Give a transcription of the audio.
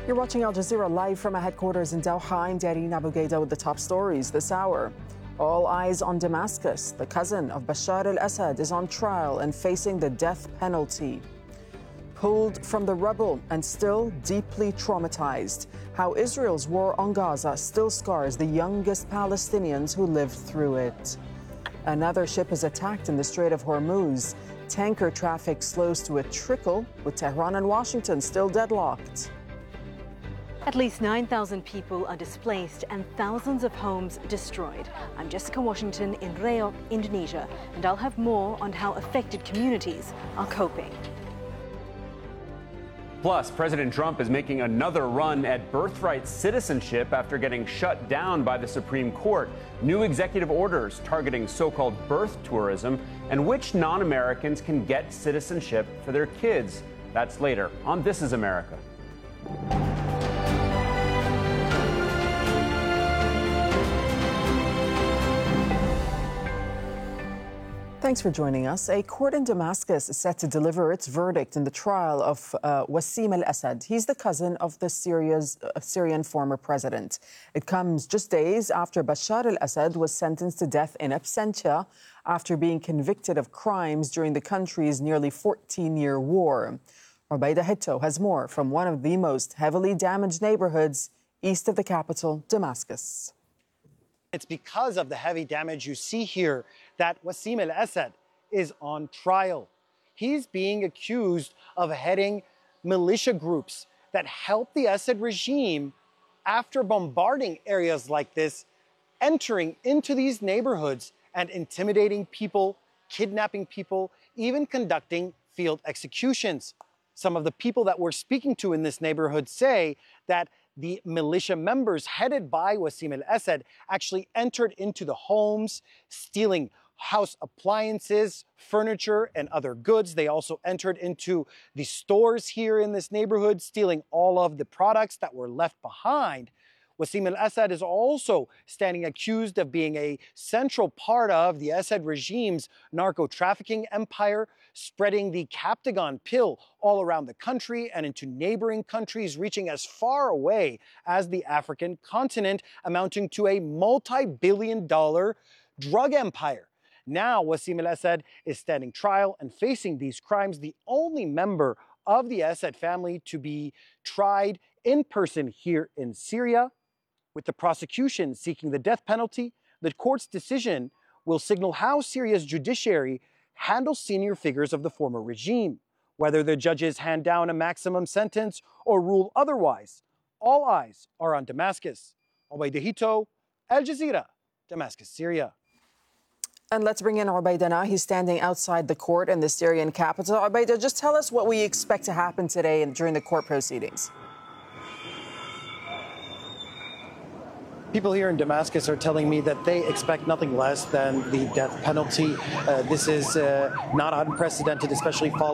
You're watching Al Jazeera live from our headquarters in Doha. I'm Darina Bougaida with the top stories this hour. All eyes on Damascus. The cousin of Bashar al-Assad is on trial and facing the death penalty. Pulled from the rubble and still deeply traumatized. How Israel's war on Gaza still scars the youngest Palestinians who lived through it. Another ship is attacked in the Strait of Hormuz. Tanker traffic slows to a trickle, with Tehran and Washington still deadlocked. At least 9,000 people are displaced and thousands of homes destroyed. I'm Jessica Washington in Riyadh, Indonesia, and I'll have more on how affected communities are coping. Plus, President Trump is making another run at birthright citizenship after getting shut down by the Supreme Court. New executive orders targeting so-called birth tourism and which non-Americans can get citizenship for their kids. That's later on This Is America. Thanks for joining us. A court in Damascus is set to deliver its verdict in the trial of Wassim al-Assad. He's the cousin of the Syrian former president. It comes just days after Bashar al-Assad was sentenced to death in absentia after being convicted of crimes during the country's nearly 14-year war. Rubaida Hitto has more from one of the most heavily damaged neighborhoods east of the capital, Damascus. It's because of the heavy damage you see here that Wassim al-Assad is on trial. He's being accused of heading militia groups that helped the Assad regime after bombarding areas like this, entering into these neighborhoods and intimidating people, kidnapping people, even conducting field executions. Some of the people that we're speaking to in this neighborhood say that the militia members headed by Wassim al-Assad actually entered into the homes, stealing house appliances, furniture, and other goods. They also entered into the stores here in this neighborhood, stealing all of the products that were left behind. Wassim al-Assad is also standing accused of being a central part of the Assad regime's narco-trafficking empire, spreading the Captagon pill all around the country and into neighboring countries, reaching as far away as the African continent, amounting to a multi-billion-dollar drug empire. Now, Wassim al-Assad is standing trial and facing these crimes, the only member of the Assad family to be tried in person here in Syria. With the prosecution seeking the death penalty, the court's decision will signal how Syria's judiciary handles senior figures of the former regime. Whether the judges hand down a maximum sentence or rule otherwise, all eyes are on Damascus. Rubaida Hitto, Al Jazeera, Damascus, Syria. And let's bring in Rubaida now. He's standing outside the court in the Syrian capital. Rubaida, just tell us what we expect to happen today and during the court proceedings. People here in Damascus are telling me that they expect nothing less than the death penalty. This is not unprecedented, especially following